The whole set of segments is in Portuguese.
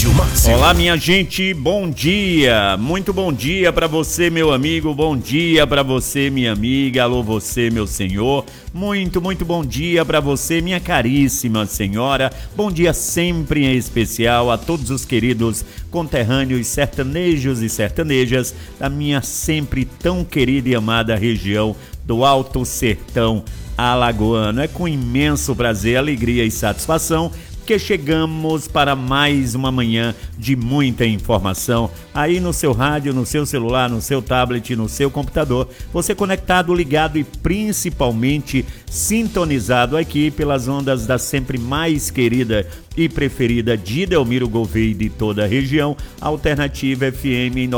Cláudio Márcio. Olá, minha gente, bom dia, muito bom dia para você, meu amigo, bom dia para você, minha amiga, alô você, meu senhor, muito bom dia para você, minha caríssima senhora, bom dia sempre em especial a todos os queridos conterrâneos sertanejos e sertanejas da minha sempre tão querida e amada região do Alto Sertão Alagoano. É com imenso prazer, alegria e satisfação que chegamos para mais uma manhã de muita informação aí no seu rádio, no seu celular, no seu tablet, no seu computador, você conectado, ligado e principalmente sintonizado aqui pelas ondas da sempre mais querida e preferida de Delmiro Gouveia e de toda a região, Alternativa FM em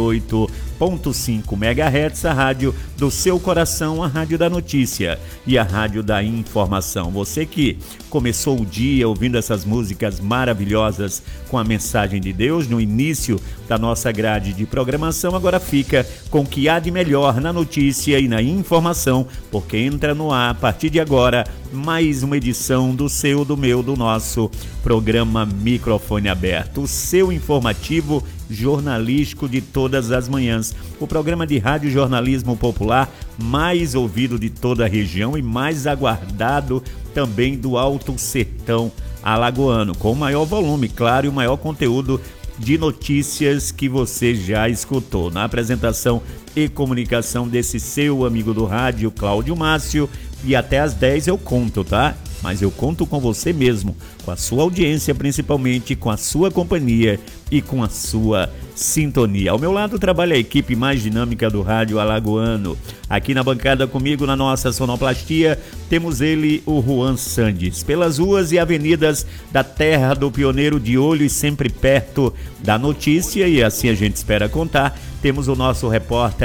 98.5 MHz, a rádio do seu coração, a rádio da notícia e a rádio da informação. Você que começou o dia ouvindo essas músicas maravilhosas com a mensagem de Deus no início da nossa grade de programação, agora fica com o que há de melhor na notícia e na informação, porque entra no ar a partir de agora mais uma edição do seu, do meu, do nosso programa Microfone Aberto, o seu informativo jornalístico de todas as manhãs, o programa de rádio jornalismo popular mais ouvido de toda a região e mais aguardado também do Alto Sertão Alagoano, com o maior volume, claro, e o maior conteúdo de notícias que você já escutou. Na apresentação e comunicação desse seu amigo do rádio, Cláudio Márcio, e até às 10 eu conto, tá? Mas eu conto com você mesmo, com a sua audiência principalmente, com a sua companhia e com a sua sintonia. Ao meu lado trabalha a equipe mais dinâmica do rádio alagoano. Aqui na bancada comigo, na nossa sonoplastia, temos ele, o Juan Sandes. Pelas ruas e avenidas da terra do pioneiro, de olho e sempre perto da notícia, e assim a gente espera contar, temos o nosso repórter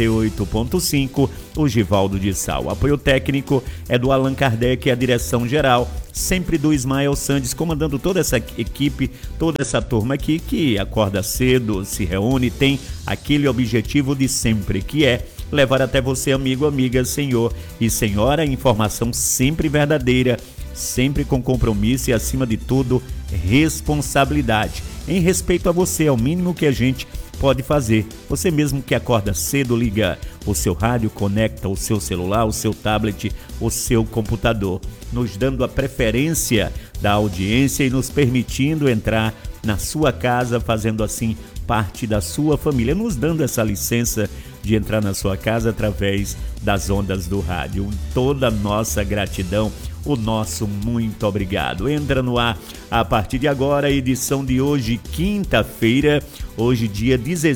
98.5, o Givaldo de Sal. O apoio técnico é do Allan Kardec e a direção geral sempre do Ismael Sandes, comandando toda essa equipe, toda essa turma aqui que acorda cedo, se reúne, tem aquele objetivo de sempre, que é levar até você, amigo, amiga, senhor e senhora, informação sempre verdadeira, sempre com compromisso e, acima de tudo, responsabilidade. Em respeito a você, é o mínimo que a gente pode fazer. Você mesmo que acorda cedo, liga o seu rádio, conecta o seu celular, o seu tablet, o seu computador, nos dando a preferência da audiência e nos permitindo entrar na sua casa, fazendo assim parte da sua família, nos dando essa licença de entrar na sua casa através das ondas do rádio. Toda a nossa gratidão, o nosso muito obrigado. Entra no ar a partir de agora a edição de hoje, quinta-feira, hoje dia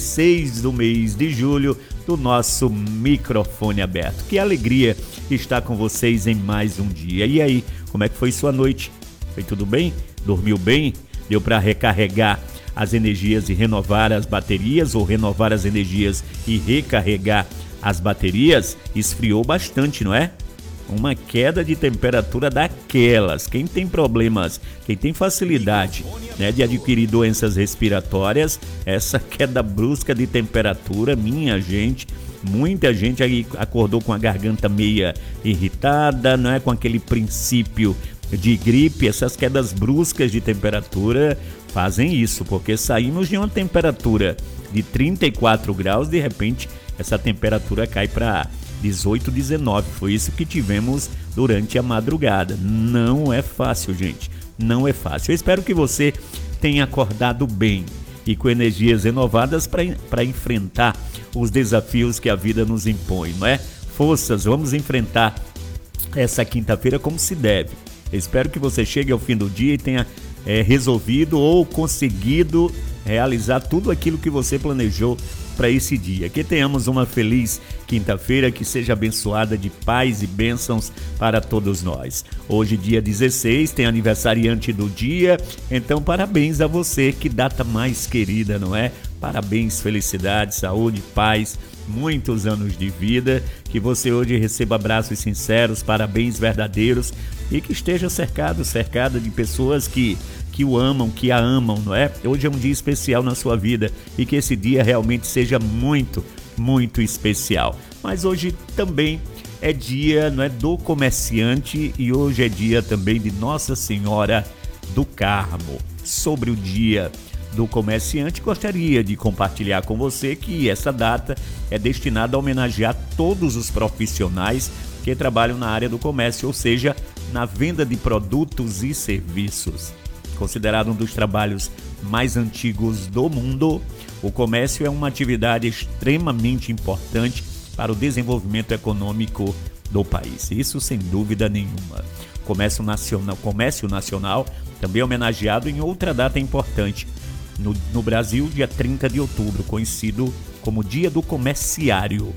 16 do mês de julho, do nosso Microfone Aberto. Que alegria estar com vocês em mais um dia. E aí, como é que foi sua noite? Foi tudo bem? Dormiu bem? Deu para recarregar as energias e renovar as baterias, ou renovar as energias e recarregar as baterias? Esfriou bastante, não é? Uma queda de temperatura daquelas. Quem tem problemas, quem tem facilidade, né, de adquirir doenças respiratórias, essa queda brusca de temperatura, minha gente, muita gente aí acordou com a garganta meia irritada, não é, com aquele princípio de gripe. Essas quedas bruscas de temperatura fazem isso, porque saímos de uma temperatura de 34 graus, de repente essa temperatura cai para 18, 19, foi isso que tivemos durante a madrugada. Não é fácil, gente, não é fácil. Eu espero que você tenha acordado bem e com energias renovadas para enfrentar os desafios que a vida nos impõe, não é? Forças, vamos enfrentar essa quinta-feira como se deve. Eu espero que você chegue ao fim do dia e tenha resolvido ou conseguido realizar tudo aquilo que você planejou para esse dia. Que tenhamos uma feliz quinta-feira, que seja abençoada de paz e bênçãos para todos nós. Hoje, dia 16, tem aniversariante do dia, então parabéns a você, que data mais querida, não é? Parabéns, felicidade, saúde, paz, muitos anos de vida, que você hoje receba abraços sinceros, parabéns verdadeiros e que esteja cercada de pessoas que o amam, que a amam, não é? Hoje é um dia especial na sua vida e que esse dia realmente seja muito, muito especial. Mas hoje também é dia, não é, do comerciante, e hoje é dia também de Nossa Senhora do Carmo. Sobre o Dia do Comerciante, gostaria de compartilhar com você que essa data é destinada a homenagear todos os profissionais que trabalham na área do comércio, ou seja, na venda de produtos e serviços. Considerado um dos trabalhos mais antigos do mundo, o comércio é uma atividade extremamente importante para o desenvolvimento econômico do país. Isso sem dúvida nenhuma. O comércio nacional também é homenageado em outra data importante. No Brasil, dia 30 de outubro, conhecido como Dia do Comerciário.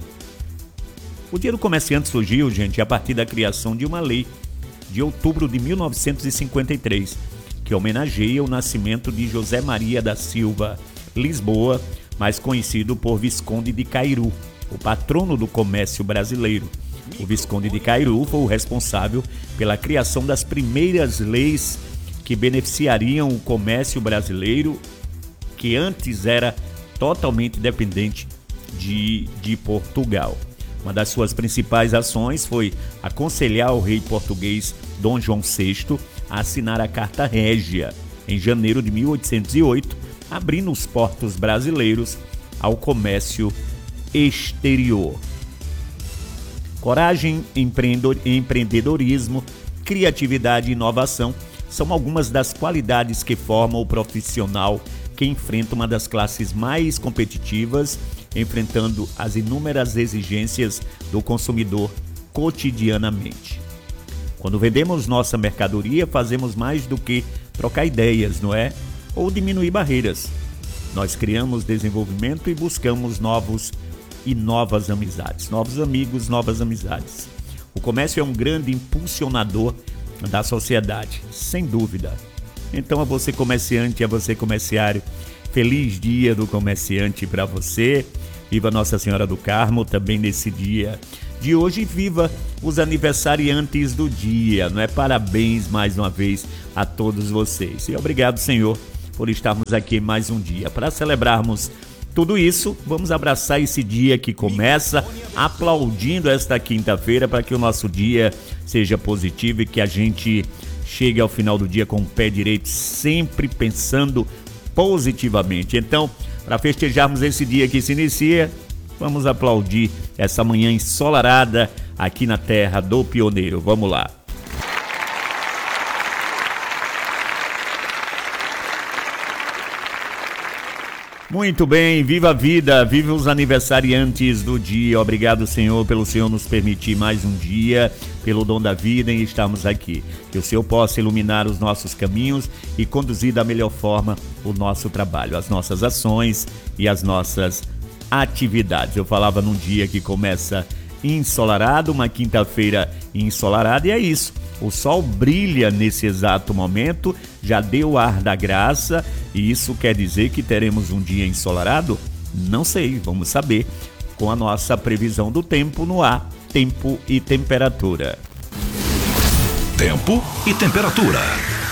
O Dia do Comerciante surgiu, gente, a partir da criação de uma lei de outubro de 1953, que homenageia o nascimento de José Maria da Silva Lisboa, mais conhecido por Visconde de Cairu, o patrono do comércio brasileiro. O Visconde de Cairu foi o responsável pela criação das primeiras leis que beneficiariam o comércio brasileiro, que antes era totalmente dependente de Portugal. Uma das suas principais ações foi aconselhar o rei português Dom João VI a assinar a Carta Régia, em janeiro de 1808, abrindo os portos brasileiros ao comércio exterior. Coragem, empreendedorismo, criatividade e inovação são algumas das qualidades que formam o profissional que enfrenta uma das classes mais competitivas, enfrentando as inúmeras exigências do consumidor cotidianamente. Quando vendemos nossa mercadoria, fazemos mais do que trocar ideias, não é? Ou diminuir barreiras. Nós criamos desenvolvimento e buscamos novas amizades, novos amigos, novas amizades. O comércio é um grande impulsionador da sociedade, sem dúvida. Então, a você comerciante, a você comerciário, feliz Dia do Comerciante para você. Viva Nossa Senhora do Carmo também nesse dia de hoje. Viva os aniversariantes do dia, não é? Parabéns mais uma vez a todos vocês. E obrigado, Senhor, por estarmos aqui mais um dia. Para celebrarmos tudo isso, vamos abraçar esse dia que começa aplaudindo esta quinta-feira para que o nosso dia seja positivo e que a gente chegue ao final do dia com o pé direito, sempre pensando positivamente. Então, para festejarmos esse dia que se inicia, vamos aplaudir essa manhã ensolarada aqui na terra do pioneiro. Vamos lá. Muito bem, viva a vida, viva os aniversariantes do dia. Obrigado, Senhor, pelo Senhor nos permitir mais um dia, pelo dom da vida em estarmos aqui. Que o Senhor possa iluminar os nossos caminhos e conduzir da melhor forma o nosso trabalho, as nossas ações e as nossas atividades. Eu falava num dia que começa ensolarado, uma quinta-feira ensolarada, e é isso. O sol brilha nesse exato momento, já deu o ar da graça, e isso quer dizer que teremos um dia ensolarado? Não sei, vamos saber com a nossa previsão do tempo no ar, tempo e temperatura. Tempo e temperatura.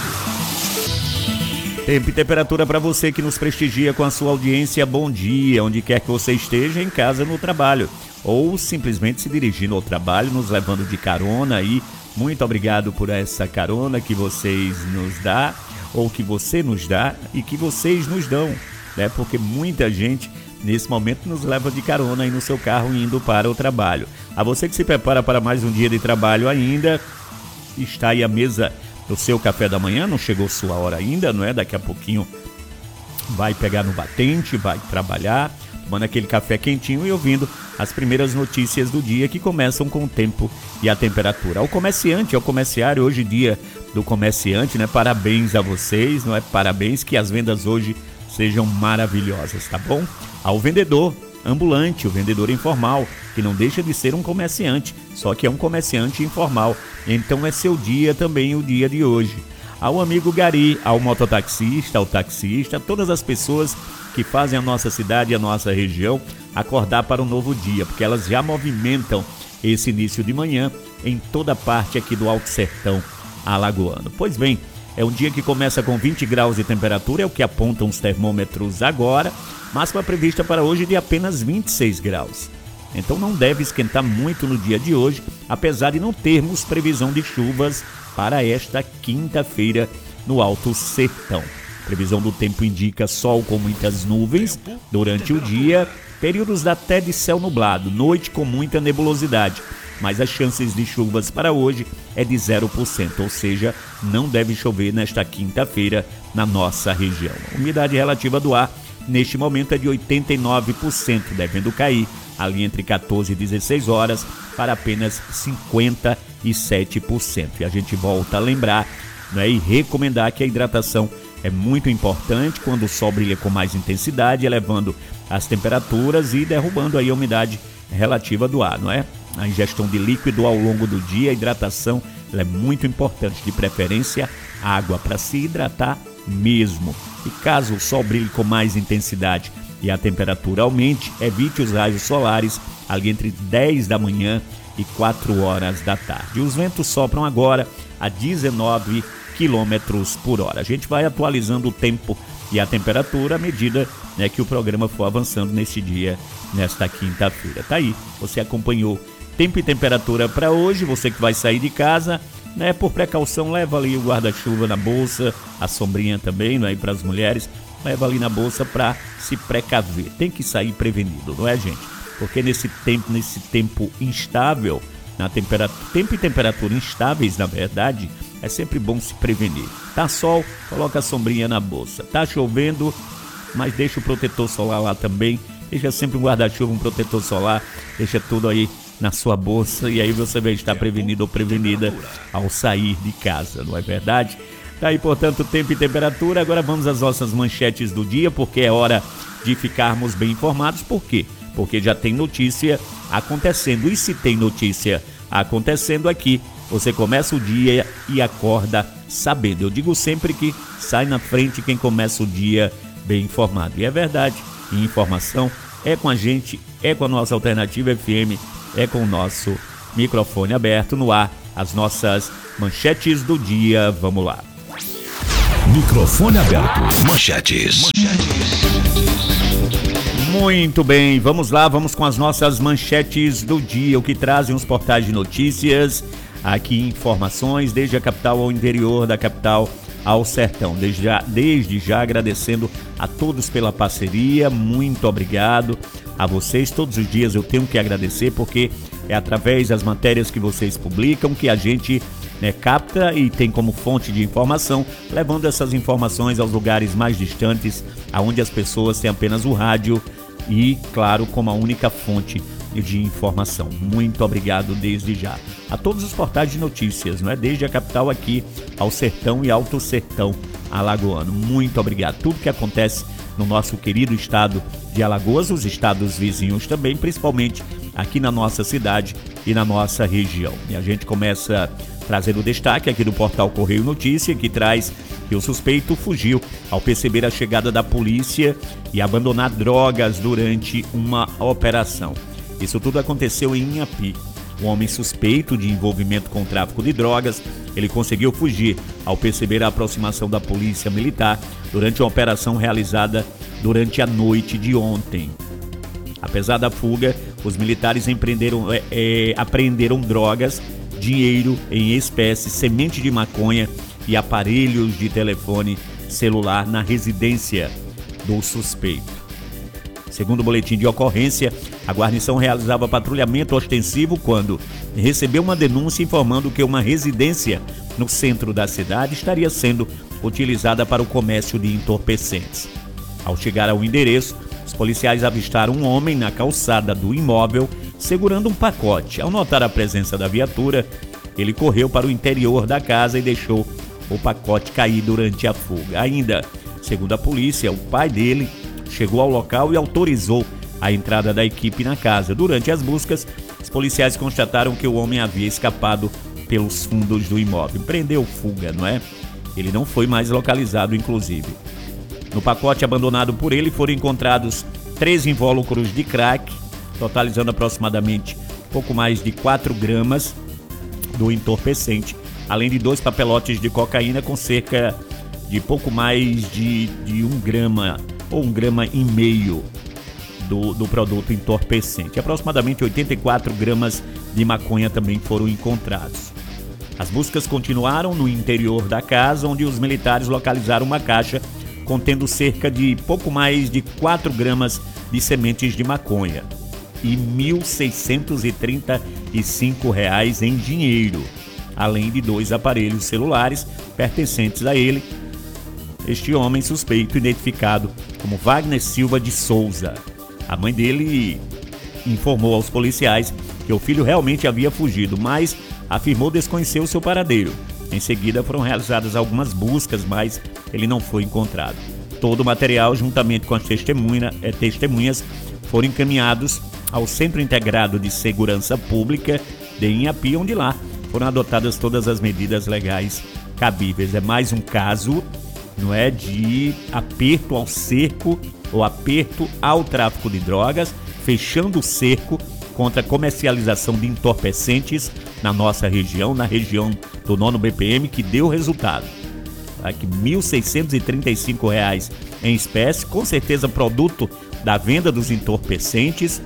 Tempo e temperatura para você que nos prestigia com a sua audiência. Bom dia, onde quer que você esteja, em casa, no trabalho, ou simplesmente se dirigindo ao trabalho, nos levando de carona aí. Muito obrigado por essa carona que vocês nos dão, ou que você nos dá e que vocês nos dão, né? Porque muita gente nesse momento nos leva de carona aí no seu carro indo para o trabalho. A você que se prepara para mais um dia de trabalho ainda, está aí a mesa do seu café da manhã, não chegou sua hora ainda, não é? Daqui a pouquinho vai pegar no batente, vai trabalhar, tomando aquele café quentinho e ouvindo as primeiras notícias do dia que começam com o tempo e a temperatura. Ao comerciante, ao comerciário, hoje dia do comerciante, né? Parabéns a vocês, não é? Parabéns, que as vendas hoje sejam maravilhosas, tá bom? Ao vendedor ambulante, o vendedor informal, que não deixa de ser um comerciante, só que é um comerciante informal. Então é seu dia também, o dia de hoje. Ao amigo gari, ao mototaxista, ao taxista, todas as pessoas que fazem a nossa cidade e a nossa região acordar para um novo dia, porque elas já movimentam esse início de manhã em toda parte aqui do Alto Sertão alagoano. Pois bem, é um dia que começa com 20 graus de temperatura, é o que apontam os termômetros agora, máxima prevista para hoje de apenas 26 graus. Então não deve esquentar muito no dia de hoje, apesar de não termos previsão de chuvas para esta quinta-feira, no Alto Sertão. Previsão do tempo indica sol com muitas nuvens durante o dia, períodos até de céu nublado, noite com muita nebulosidade, mas as chances de chuvas para hoje é de 0%, ou seja, não deve chover nesta quinta-feira na nossa região. A umidade relativa do ar neste momento é de 89%, devendo cair ali entre 14 e 16 horas para apenas 57%. E a gente volta a lembrar, né, e recomendar que a hidratação é muito importante quando o sol brilha com mais intensidade, elevando as temperaturas e derrubando aí a umidade relativa do ar, não é? A ingestão de líquido ao longo do dia, a hidratação ela é muito importante, de preferência água para se hidratar mesmo. E caso o sol brilhe com mais intensidade e a temperatura aumente, evite os raios solares ali entre 10 da manhã e 4 horas da tarde. Os ventos sopram agora a 19 quilômetros por hora. A gente vai atualizando o tempo e a temperatura à medida, né, que o programa for avançando neste dia, nesta quinta-feira. Tá aí, você acompanhou tempo e temperatura para hoje. Você que vai sair de casa, né, por precaução, leva ali o guarda-chuva na bolsa, a sombrinha também, né, para as mulheres, leva ali na bolsa para se precaver. Tem que sair prevenido, não é, gente? Porque nesse tempo instável, tempo e temperatura instáveis, na verdade, é sempre bom se prevenir. Tá sol, coloca a sombrinha na bolsa. Tá chovendo, mas deixa o protetor solar lá também. Deixa sempre um guarda-chuva, um protetor solar, deixa tudo aí na sua bolsa e aí você vai estar prevenido ou prevenida ao sair de casa, não é verdade? Tá aí, portanto, tempo e temperatura. Agora vamos às nossas manchetes do dia, porque é hora de ficarmos bem informados. Por quê? Porque já tem notícia acontecendo. E se tem notícia acontecendo aqui, você começa o dia e acorda sabendo. Eu digo sempre que sai na frente quem começa o dia bem informado. E é verdade, e informação é com a gente, é com a nossa Alternativa FM, é com o nosso microfone aberto no ar. As nossas manchetes do dia, vamos lá. Microfone aberto, manchetes. Muito bem, vamos lá, vamos com as nossas manchetes do dia, o que trazem os portais de notícias. Aqui informações desde a capital ao interior, da capital ao sertão. Desde já agradecendo a todos pela parceria, muito obrigado a vocês. Todos os dias eu tenho que agradecer, porque é através das matérias que vocês publicam que a gente, né, capta e tem como fonte de informação, levando essas informações aos lugares mais distantes, aonde as pessoas têm apenas o rádio e, claro, como a única fonte de informação. Muito obrigado desde já a todos os portais de notícias, não é? Desde a capital aqui ao sertão e alto sertão alagoano. Muito obrigado. Tudo que acontece no nosso querido estado de Alagoas, os estados vizinhos também, principalmente aqui na nossa cidade e na nossa região. E a gente começa trazendo destaque aqui do portal Correio Notícia, que traz que o suspeito fugiu ao perceber a chegada da polícia e abandonar drogas durante uma operação. Isso tudo aconteceu em Inhapi. O homem suspeito de envolvimento com o tráfico de drogas, ele conseguiu fugir ao perceber a aproximação da polícia militar durante uma operação realizada durante a noite de ontem. Apesar da fuga, os militares apreenderam drogas, dinheiro em espécie, semente de maconha e aparelhos de telefone celular na residência do suspeito. Segundo o boletim de ocorrência, a guarnição realizava patrulhamento ostensivo quando recebeu uma denúncia informando que uma residência no centro da cidade estaria sendo utilizada para o comércio de entorpecentes. Ao chegar ao endereço, os policiais avistaram um homem na calçada do imóvel segurando um pacote. Ao notar a presença da viatura, ele correu para o interior da casa e deixou o pacote cair durante a fuga. Ainda, segundo a polícia, o pai dele chegou ao local e autorizou a entrada da equipe na casa. Durante as buscas, os policiais constataram que o homem havia escapado pelos fundos do imóvel. Empreendeu fuga, não é? Ele não foi mais localizado, inclusive. No pacote abandonado por ele foram encontrados 3 invólucros de crack, totalizando aproximadamente pouco mais de 4 gramas do entorpecente, além de 2 papelotes de cocaína com cerca de pouco mais de 1 grama ou 1,5 gramas do produto entorpecente. Aproximadamente 84 gramas de maconha também foram encontrados. As buscas continuaram no interior da casa, onde os militares localizaram uma caixa contendo cerca de pouco mais de 4 gramas de sementes de maconha e R$ 1.635 em dinheiro, além de 2 aparelhos celulares pertencentes a ele. Este homem suspeito, identificado como Wagner Silva de Souza. A mãe dele informou aos policiais que o filho realmente havia fugido, mas afirmou desconhecer o seu paradeiro. Em seguida foram realizadas algumas buscas, mas ele não foi encontrado. Todo o material, juntamente com as testemunhas, foram encaminhados ao Centro Integrado de Segurança Pública de Inhapi, onde lá foram adotadas todas as medidas legais cabíveis. É mais um caso, não é, de aperto ao cerco ou aperto ao tráfico de drogas, fechando o cerco contra a comercialização de entorpecentes na nossa região, na região do 9º BPM, que deu resultado. Aqui, R$ 1.635 em espécie, com certeza produto da venda dos entorpecentes,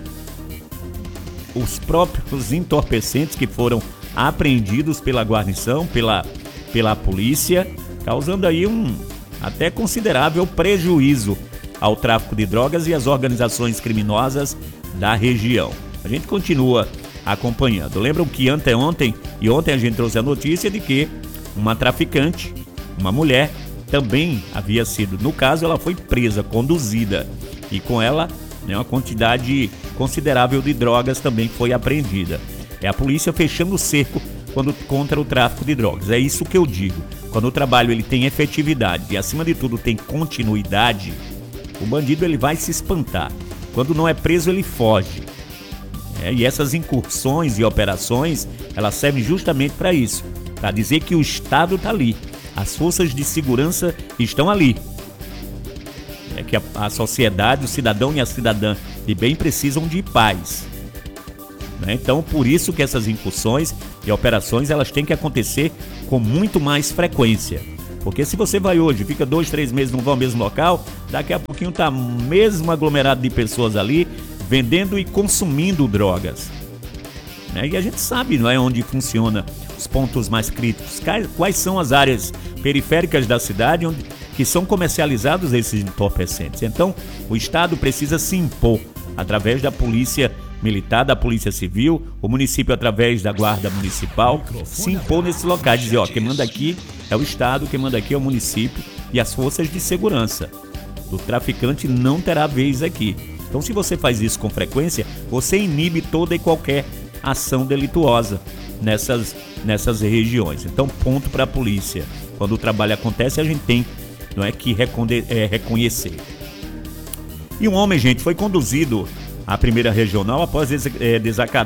os próprios entorpecentes que foram apreendidos pela guarnição, pela polícia, causando aí um até considerável prejuízo ao tráfico de drogas e às organizações criminosas da região. A gente continua acompanhando. Lembram que ontem a gente trouxe a notícia de que uma traficante, uma mulher, também havia sido, no caso, ela foi presa, conduzida, e com ela, né, uma quantidade considerável de drogas também foi apreendida. É a polícia fechando o cerco contra o tráfico de drogas. É isso que eu digo. Quando o trabalho ele tem efetividade e, acima de tudo, tem continuidade, o bandido ele vai se espantar. Quando não é preso, ele foge. E essas incursões e operações, elas servem justamente para isso, para dizer que o Estado está ali, as forças de segurança estão ali. Que a sociedade, o cidadão e a cidadã de bem precisam de paz. Então, por isso que essas incursões e operações, elas têm que acontecer com muito mais frequência. Porque se você vai hoje, fica 2, 3 meses, não vai ao mesmo local, daqui a pouquinho tá mesmo aglomerado de pessoas ali, vendendo e consumindo drogas. E a gente sabe, não é, onde funciona os pontos mais críticos, quais são as áreas periféricas da cidade que são comercializados esses entorpecentes. Então, o Estado precisa se impor através da Polícia Militar, da Polícia Civil, o município através da Guarda Municipal, se impor nesses locais, dizer, quem manda aqui é o Estado, quem manda aqui é o município e as forças de segurança. O traficante não terá vez aqui. Então, se você faz isso com frequência, você inibe toda e qualquer ação delituosa nessas regiões. Então, ponto para a polícia. Quando o trabalho acontece, a gente tem, não é, que reconhecer. E um homem, gente, foi conduzido à primeira regional após